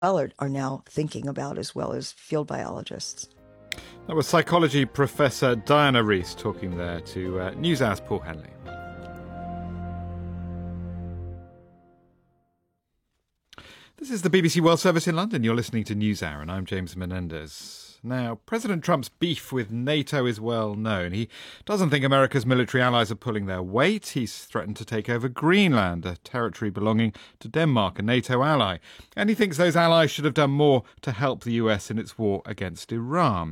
are now thinking about, as well as field biologists. That was psychology professor Diana Rees talking there to NewsHour's Paul Henley. This is the BBC World Service in London. You're listening to NewsHour, and I'm James Menendez. Now, President Trump's beef with NATO is well known. He doesn't think America's military allies are pulling their weight. He's threatened to take over Greenland, a territory belonging to Denmark, a NATO ally. And he thinks those allies should have done more to help the US in its war against Iran.